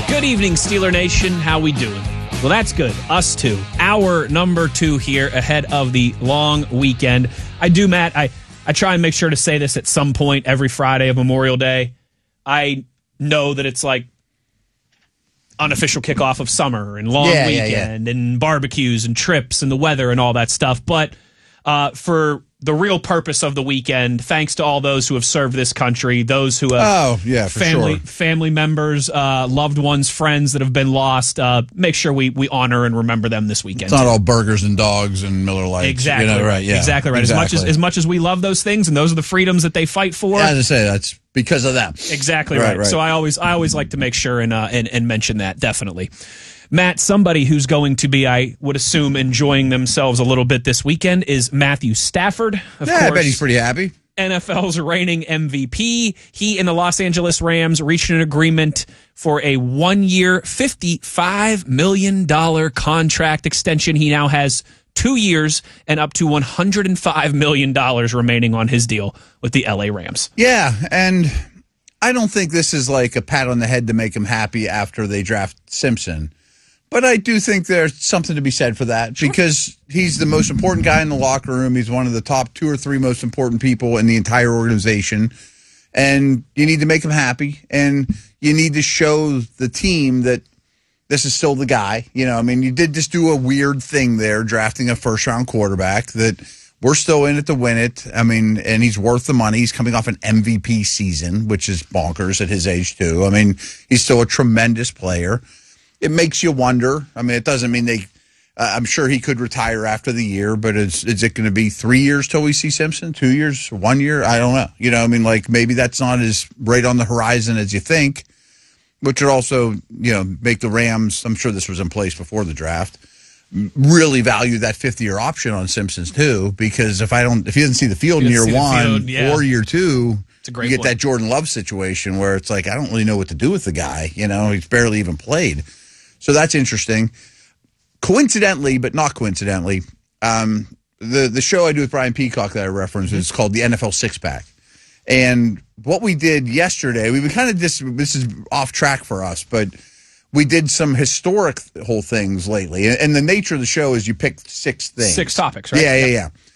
Good evening, Steeler Nation. How we doing? Well, that's good. Us too. Hour number 2 here ahead of the long weekend. I do, Matt. I try and make sure to say this at some point every Friday of Memorial Day. I know that it's like unofficial kickoff of summer and long weekend and barbecues and trips and the weather and all that stuff. But for the real purpose of the weekend, thanks to all those who have served this country, those who have family members, loved ones, friends that have been lost, make sure we honor and remember them this weekend. It's not all burgers and dogs and Miller Lights. Exactly. Right. Yeah. Exactly right. Exactly. As much as we love those things and those are the freedoms that they fight for. Yeah, as I say, that's because of them. Exactly right. So I always like to make sure and mention that, definitely. Matt, somebody who's going to be, I would assume, enjoying themselves a little bit this weekend is Matthew Stafford. Of course, I bet he's pretty happy. NFL's reigning MVP. He and the Los Angeles Rams reached an agreement for a 1-year, $55 million contract extension. He now has 2 years and up to $105 million remaining on his deal with the LA Rams. Yeah, and I don't think this is like a pat on the head to make him happy after they draft Simpson. But I do think there's something to be said for that because he's the most important guy in the locker room. He's one of the top 2 or 3 most important people in the entire organization. And you need to make him happy. And you need to show the team that this is still the guy. You know, I mean, you did just do a weird thing there, drafting a first-round quarterback that we're still in it to win it. I mean, and he's worth the money. He's coming off an MVP season, which is bonkers at his age, too. I mean, he's still a tremendous player. It makes you wonder. I mean, it doesn't mean I'm sure he could retire after the year, but is it going to be 3 years till we see Simpson? 2 years? 1 year? I don't know. You know, I mean, like maybe that's not as right on the horizon as you think, which would also, make the Rams, I'm sure this was in place before the draft, really value that 5th-year option on Simpsons too, because if he doesn't see the field in year 1 or year 2, you get that Jordan Love situation where it's like, I don't really know what to do with the guy. He's barely even played. So that's interesting. Coincidentally, but not coincidentally, the show I do with Brian Peacock that I referenced is called the NFL Six Pack. And what we did yesterday, we kind of this is off track for us, but we did some historic whole things lately. And the nature of the show is you pick 6 things. 6 topics, right? Yeah.